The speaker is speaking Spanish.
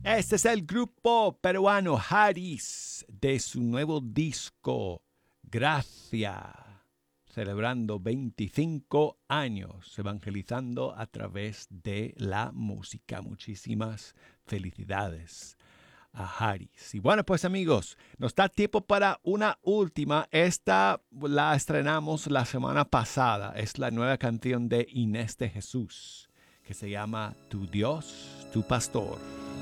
Este es el grupo peruano Haris de su nuevo disco Gracia, celebrando 25 años evangelizando a través de la música. Muchísimas felicidades a Haris. Y bueno, pues amigos, nos da tiempo para una última. Esta la estrenamos la semana pasada. Es la nueva canción de Inés de Jesús, que se llama Tu Dios, tu Pastor.